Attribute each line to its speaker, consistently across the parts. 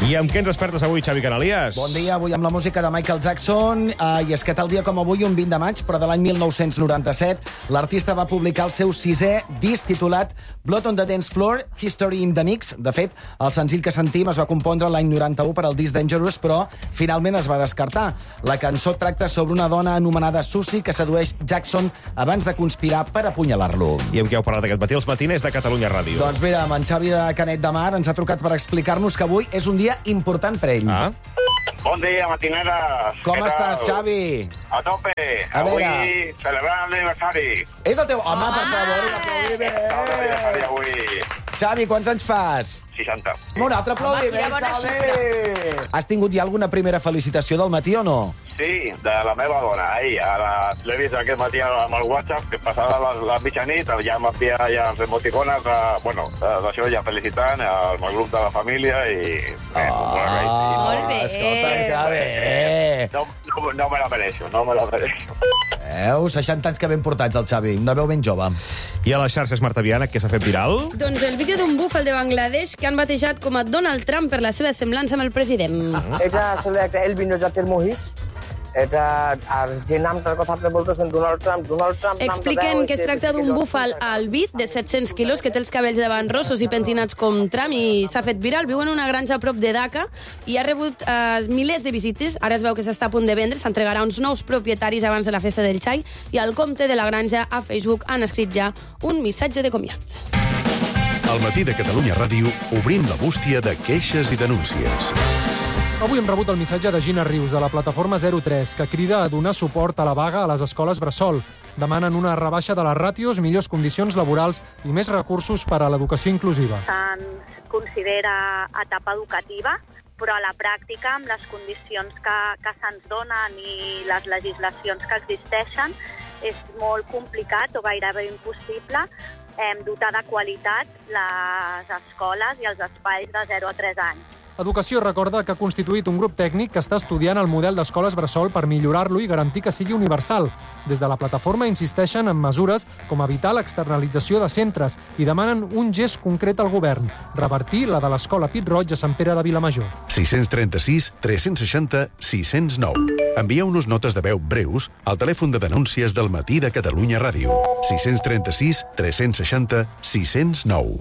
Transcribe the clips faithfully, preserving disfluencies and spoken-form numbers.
Speaker 1: I amb què ens despertes avui, Xavi Canalies?
Speaker 2: Bon dia, avui amb la música de Michael Jackson. Uh, I és que tal dia com avui, un vint de maig, però de l'any mil nou-cents noranta-set, l'artista va publicar el seu sisè disc titulat Blood on the Dance Floor, History in the Mix. De fet, el senzill que sentim es va compondre l'any noranta-u per al disc Dangerous, però finalment es va descartar. La cançó tracta sobre una dona anomenada Susie que sedueix Jackson abans de conspirar per apunyalar-lo.
Speaker 1: I amb què heu parlat aquest matí als matiners de Catalunya Ràdio?
Speaker 2: Doncs mira, amb en Xavi de Canet de Mar ens ha trucat per explicar-nos que avui és un dia important per ell.
Speaker 1: Ah?
Speaker 3: Bon dia, matineres.
Speaker 2: Com estàs,
Speaker 3: Xavi? A tope.
Speaker 2: A
Speaker 3: avui
Speaker 2: veure.
Speaker 3: celebrant l'aniversari.
Speaker 2: És el teu... Home, per favor, un aplaudiment.
Speaker 3: L'aniversari avui.
Speaker 2: Xavi, quants anys fas?
Speaker 3: seixanta.
Speaker 2: Un altre aplaudiment, Xavi! Has tingut ja alguna primera felicitació del matí o no?
Speaker 3: Sí, de la meva dona. Ahir, ara l'he vist aquest matí amb el WhatsApp, que passava la, la mitjanit, ja m'envia ja els emoticones, de, bueno, d'això ja felicitant al meu grup de la família i... Eh,
Speaker 2: Ah,
Speaker 4: Molt bé.
Speaker 2: escolta, que bé.
Speaker 3: no, no, no me la mereixo, no me la mereixo.
Speaker 2: Veus, seixanta anys que ben portats, el Xavi. Una veu ben jove.
Speaker 1: I a les xarxes, Marta Viana, què s'ha fet viral?
Speaker 4: Doncs el vídeo d'un búfal de Bangladesh que han batejat com a Donald Trump per la seva semblança amb el president.
Speaker 5: এটা আসলে একটা এলবিনো জাতের মহিষ এটা আর যে নামটার কথা আপনি বলতেছেন Donald Trump Donald Trump
Speaker 4: Expliquen que es tracta d'un búfal albit de set-cents quilos que té els cabells davant rossos i pentinats com Trump i s'ha fet viral. Viu en una granja a prop de Dhaka i ha rebut eh, milers de visites. Ara es veu que s'està a punt de vendre. S'entregarà a uns nous propietaris abans de la festa del xai i al compte de la granja a Facebook han escrit ja un missatge de comiat.
Speaker 6: Al matí de Catalunya Ràdio obrim la bústia de queixes i denúncies.
Speaker 7: Avui hem rebut el missatge de Gina Rius, de la plataforma zero tres, que crida a donar suport a la vaga a les escoles bressol. Demanen una rebaixa de les ràtios, millors condicions laborals i més recursos per a l'educació inclusiva.
Speaker 8: Se'ns considera etapa educativa, però a la pràctica, amb les condicions que, que se'ns donen i les legislacions que existeixen, és molt complicat o gairebé impossible eh, dotar de qualitat les escoles i els espais de zero a tres anys.
Speaker 7: Educació recorda que ha constituït un grup tècnic que està estudiant el model d'escoles bressol per millorar-lo i garantir que sigui universal. Des de la plataforma insisteixen en mesures com evitar l'externalització de centres i demanen un gest concret al govern, revertir la de l'escola Pit Roig a Sant Pere de Vilamajor.
Speaker 6: sis cents trenta-sis tres cents seixanta sis cents nou. Envieu-nos notes de veu breus al telèfon de denúncies del matí de Catalunya Ràdio. sis cents trenta-sis tres cents seixanta sis cents nou.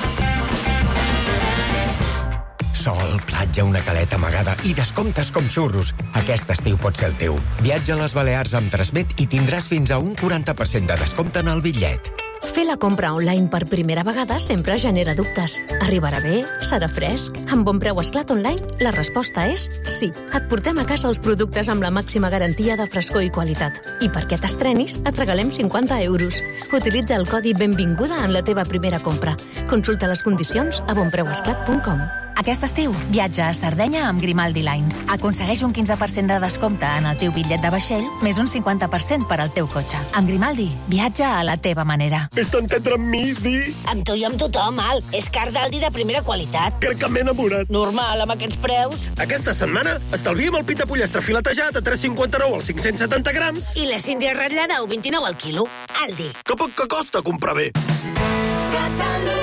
Speaker 9: Sol, platja, una caleta amagada i descomptes com xurros. Aquest estiu pot ser el teu. Viatja a les Balears amb Transmet i tindràs fins a un quaranta per cent de descompte en el bitllet.
Speaker 10: Fer la compra online per primera vegada sempre genera dubtes. Arribarà bé? Serà fresc? Amb Bon Preu Esclat Online, la resposta és sí. Et portem a casa els productes amb la màxima garantia de frescor i qualitat. I perquè t'estrenis, et regalem cinquanta euros. Utilitza el codi Benvinguda en la teva primera compra. Consulta les condicions a bon preu esclat punt com.
Speaker 11: Aquest estiu, viatja a Sardenya amb Grimaldi Lines. Aconsegueix un quinze per cent de descompte en el teu bitllet de vaixell, més un cinquanta per cent per al teu cotxe. Amb Grimaldi, viatja a la teva manera.
Speaker 12: Vés entendre amb mi, Di?
Speaker 13: Amb tu i amb tothom, Al. És car d'Aldi de primera qualitat.
Speaker 12: Crec que m'he enamorat.
Speaker 13: Normal, amb aquests preus.
Speaker 12: Aquesta setmana estalviem el pit de pollastre filetejat a tres coma cinquanta-nou als cinc-cents setanta grams.
Speaker 13: I la síndria ratllada a un coma vint-i-nou al quilo. Aldi.
Speaker 12: Que poc que costa comprar bé.
Speaker 14: Catalunya.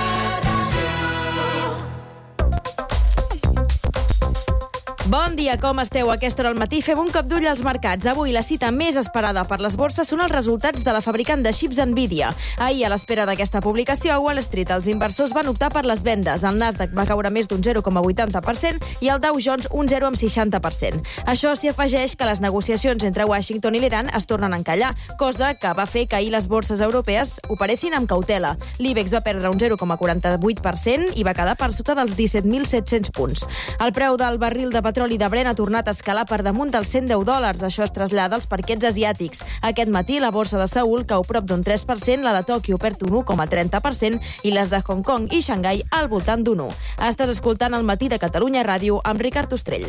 Speaker 4: Bon dia, com esteu? A aquesta hora al matí fem un cop d'ull als mercats. Avui la cita més esperada per les borses són els resultats de la fabricant de xips Nvidia. Ahir, a l'espera d'aquesta publicació, a Wall Street els inversors van optar per les vendes. El Nasdaq va caure més d'un zero coma vuitanta per cent i el Dow Jones un zero coma seixanta per cent. Això s'hi afegeix que les negociacions entre Washington i l'Iran es tornen a encallar, cosa que va fer que ahir les borses europees operessin amb cautela. L'Ibex va perdre un zero coma quaranta-vuit per cent i va quedar per sota dels disset mil set-cents punts. El preu del barril de petroli petroli de Brent ha tornat a escalar per damunt dels cent deu dòlars. Això es trasllada als parquets asiàtics. Aquest matí la borsa de Seül cau prop d'un tres per cent, la de Tòquio perd un u coma trenta per cent i les de Hong Kong i Xangai al voltant d'un u. Estàs escoltant el matí de Catalunya Ràdio amb Ricard Ostrell.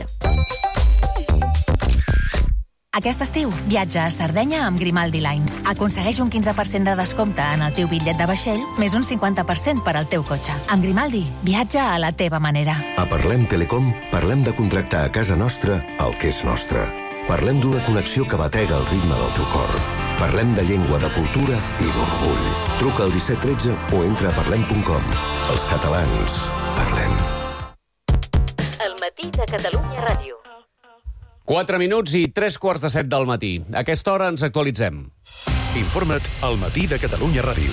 Speaker 11: Aquest estiu, viatja a Sardenya amb Grimaldi Lines. Aconsegueix un quinze per cent de descompte en el teu bitllet de vaixell, més un cinquanta per cent per al teu cotxe. Amb Grimaldi, viatja a la teva manera.
Speaker 15: A Parlem Telecom, parlem de contractar a casa nostra el que és nostre. Parlem d'una connexió que batega el ritme del teu cor. Parlem de llengua, de cultura i d'orgull. Truca al disset tretze o entra a parlem punt com. Els catalans, parlem.
Speaker 10: El matí de Catalunya Ràdio.
Speaker 16: Quatre minuts i tres quarts de set del matí. A aquesta hora ens actualitzem.
Speaker 6: Informa't al matí de Catalunya Ràdio.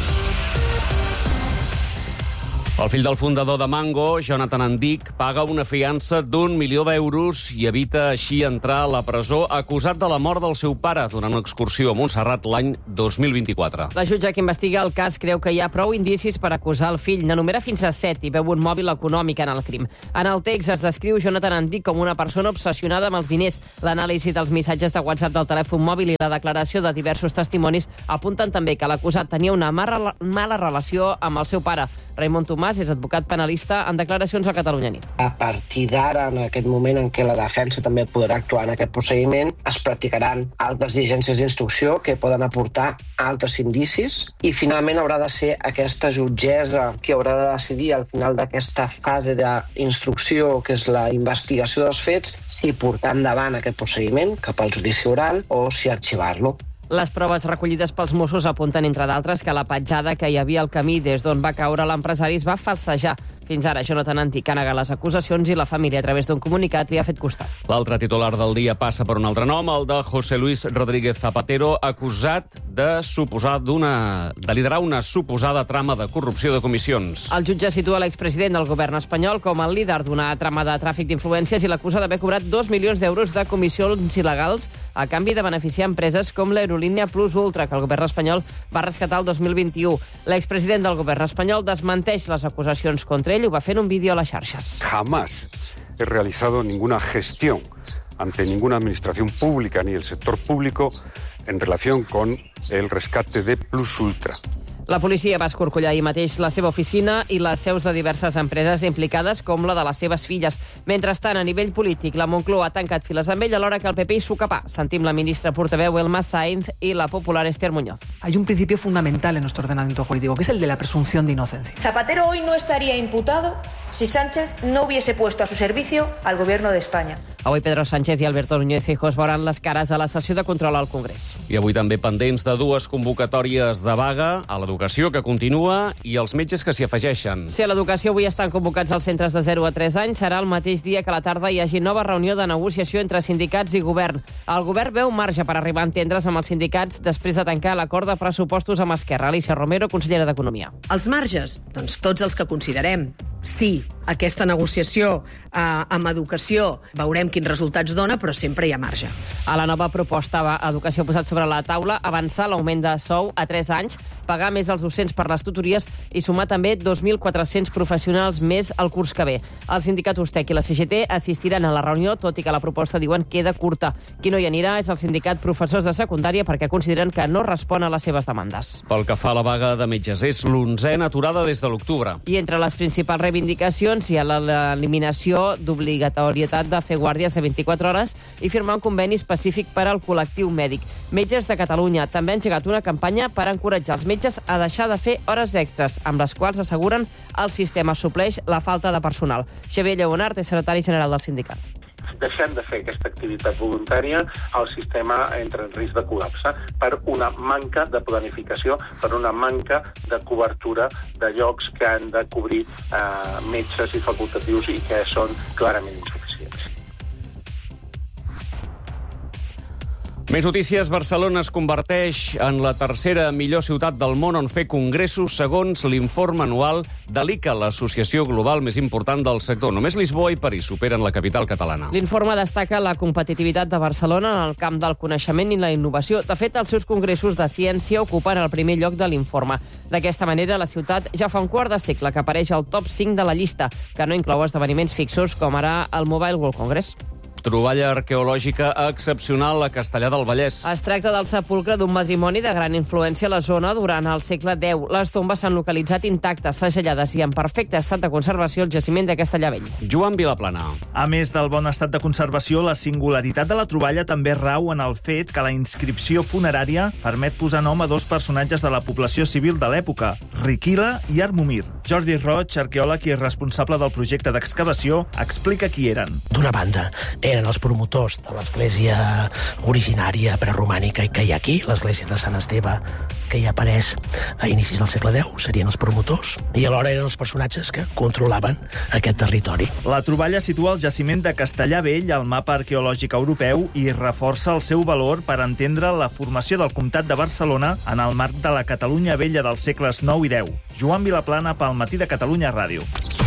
Speaker 16: El fill del fundador de Mango, Jonathan Andic, paga una fiança d'un milió d'euros i evita així entrar a la presó acusat de la mort del seu pare durant una excursió a Montserrat l'any dos mil vint-i-quatre.
Speaker 17: La jutge que investiga el cas creu que hi ha prou indicis per acusar el fill. N'enumera fins a set i veu un mòbil econòmic en el crim. En el text es descriu Jonathan Andic com una persona obsessionada amb els diners. L'anàlisi dels missatges de WhatsApp del telèfon mòbil i la declaració de diversos testimonis apunten també que l'acusat tenia una mala, mala relació amb el seu pare. Raimon Tomàs és advocat penalista en declaracions a Catalunya Nit.
Speaker 18: A partir d'ara, en aquest moment en què la defensa també podrà actuar en aquest procediment, es practicaran altres diligències d'instrucció que poden aportar altres indicis i finalment haurà de ser aquesta jutgessa qui haurà de decidir al final d'aquesta fase d'instrucció, que és la investigació dels fets, si portar endavant aquest procediment cap al judici oral o si arxivar-lo.
Speaker 17: Les proves recollides pels Mossos apunten, entre d'altres, que la petjada que hi havia al camí des d'on va caure l'empresari es va falsejar. Fins ara, Jonathan Andic ha negat les acusacions i la família, a través d'un comunicat, li ha fet costat.
Speaker 16: L'altre titular del dia passa per un altre nom, el de José Luis Rodríguez Zapatero, acusat de suposar d'una de liderar una suposada trama de corrupció de comissions.
Speaker 17: El jutge situa l'expresident del govern espanyol com el líder d'una trama de tràfic d'influències i l'acusa d'haver cobrat dos milions d'euros de comissions il·legals a canvi de beneficiar empreses com l'aerolínia Plus Ultra, que el govern espanyol va rescatar el dos mil vint-i-u. L'expresident del govern espanyol desmenteix les acusacions contra ell. Ho va fer en un vídeo a les xarxes.
Speaker 19: Jamás he realizado ninguna gestión ante ninguna administración pública ni el sector público en relación con el rescate de Plus Ultra.
Speaker 17: La policia va escorcollar ahir mateix la seva oficina i les seus de diverses empreses implicades, com la de les seves filles. Mentrestant, a nivell polític, la Moncloa ha tancat files amb ell alhora que el P P hi s'ho capà. Sentim la ministra portaveu Elma Sainz i la popular Esther Muñoz.
Speaker 20: Hay un principio fundamental en nuestro ordenamiento jurídico, que es el de la presunción de inocencia.
Speaker 21: Zapatero hoy no estaría imputado si Sánchez no hubiese puesto a su servicio al gobierno de España.
Speaker 17: Avui Pedro Sánchez i Alberto Núñez Feijóo es veuran les cares a la sessió de control al Congrés.
Speaker 16: I avui també pendents de dues convocatòries de vaga, a l'educació, que continua, i els metges que s'hi afegeixen.
Speaker 17: Si a l'educació avui estan convocats els centres de zero a tres anys, serà el mateix dia que a la tarda hi hagi nova reunió de negociació entre sindicats i govern. El govern veu marge per arribar a entendre's amb els sindicats després de tancar l'acord de pressupostos amb Esquerra. Alicia Romero, consellera d'Economia.
Speaker 22: Els marges? Doncs tots els que considerem. Sí, aquesta negociació eh, amb educació veurem quins resultats dona, però sempre hi ha marge.
Speaker 17: A la nova proposta, Educació ha posat sobre la taula avançar l'augment de sou a tres anys, pagar més als docents per les tutories i sumar també dos mil quatre-cents professionals més al curs que ve. El sindicat Ustec i la C G T assistiran a la reunió, tot i que la proposta, diuen, queda curta. Qui no hi anirà és el sindicat Professors de Secundària, perquè consideren que no respon a les seves demandes.
Speaker 16: Pel que fa a la vaga de metges, és l'onzena aturada des de l'octubre.
Speaker 17: I entre les principals reivindicacions hi ha l'eliminació d'obligatorietat de fer guàrdies de vint-i-quatre hores i firmar un conveni específic per al col·lectiu mèdic. Metges de Catalunya també han engegat una campanya per encoratjar els metges a deixar de fer hores extres, amb les quals asseguren el sistema supleix la falta de personal. Xavier Lleonart és secretari general del sindicat.
Speaker 23: Deixem de fer aquesta activitat voluntària, el sistema entra en risc de col·lapse per una manca de planificació, per una manca de cobertura de llocs que han de cobrir eh, metges i facultatius i que són clarament insuficients.
Speaker 16: Més notícies. Barcelona es converteix en la tercera millor ciutat del món on fer congressos, segons l'informe anual de l'I C A, l'associació global més important del sector. Només Lisboa i París superen la capital catalana.
Speaker 17: L'informe destaca la competitivitat de Barcelona en el camp del coneixement i la innovació. De fet, els seus congressos de ciència ocupen el primer lloc de l'informe. D'aquesta manera, la ciutat ja fa un quart de segle que apareix al top cinc de la llista, que no inclou esdeveniments fixos com ara el Mobile World Congress.
Speaker 16: Troballa arqueològica excepcional a Castellar del Vallès.
Speaker 17: Es tracta del sepulcre d'un matrimoni de gran influència a la zona durant el segle deu. Les tombes s'han localitzat intactes, segellades i en perfecte estat de conservació al jaciment de Castellar Vell.
Speaker 16: Joan Vilaplana.
Speaker 24: A més del bon estat de conservació, la singularitat de la troballa també rau en el fet que la inscripció funerària permet posar nom a dos personatges de la població civil de l'època, Riquila i Armumir. Jordi Roig, arqueòleg i responsable del projecte d'excavació, explica qui eren.
Speaker 25: D'una banda, eren
Speaker 1: eren els promotors de l'església originària preromànica que hi ha aquí, l'església de Sant Esteve, que hi apareix a inicis del segle deu, serien els promotors, i alhora eren els personatges que controlaven aquest territori.
Speaker 24: La troballa situa el jaciment de Castellar Vell al mapa arqueològic europeu i reforça el seu valor per entendre la formació del Comtat de Barcelona en el marc de la Catalunya vella dels segles nou i deu. Joan Vilaplana, pel Matí de Catalunya Ràdio.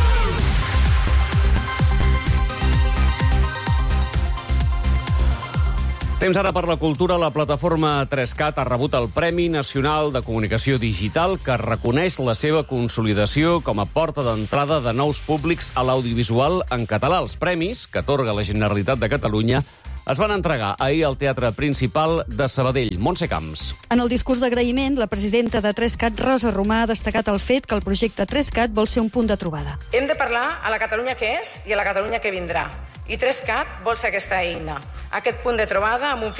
Speaker 16: Temps ara per la cultura. La plataforma tres cat ha rebut el Premi Nacional de Comunicació Digital, que reconeix la seva consolidació com a porta d'entrada de nous públics a l'audiovisual en català. Els premis, que atorga la Generalitat de Catalunya, es van entregar ahir al Teatre Principal de Sabadell. Montse Camps.
Speaker 2: En el discurs d'agraïment, la presidenta de tres cat, Rosa Romà, ha destacat el fet que el projecte tres cat vol ser un punt de trobada.
Speaker 3: Hem de parlar a la Catalunya que és i a la Catalunya que vindrà. I tres cat vol ser aquesta eina, aquest punt de trobada amb un